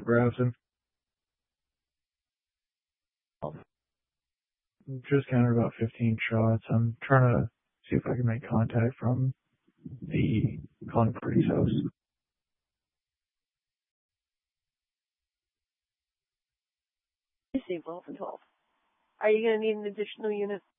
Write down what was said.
grabs him. Just counted about 15 shots. I'm trying to see if I can make contact from the Colin Purdy's house. Received 11 12. Are you going to need an additional unit?